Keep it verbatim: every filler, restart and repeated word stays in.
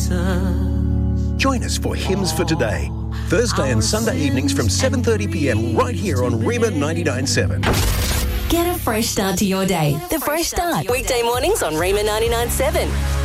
Join us for Hymns for Today, Thursday and Sunday evenings from seven thirty p m right here on Rima ninety-nine point seven. Get a fresh start to your day. The Fresh Start. Weekday mornings on Rima ninety-nine point seven.